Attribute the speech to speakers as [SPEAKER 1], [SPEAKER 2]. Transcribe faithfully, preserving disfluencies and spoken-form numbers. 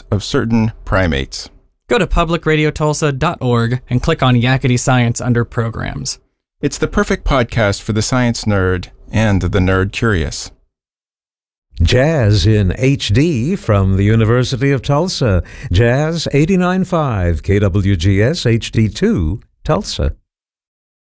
[SPEAKER 1] of certain primates.
[SPEAKER 2] Go to public radio tulsa dot org and click on Yakety Science under Programs.
[SPEAKER 1] It's the perfect podcast for the science nerd and the nerd curious.
[SPEAKER 3] Jazz in H D from the University of Tulsa. Jazz eighty-nine point five K W G S H D two, Tulsa.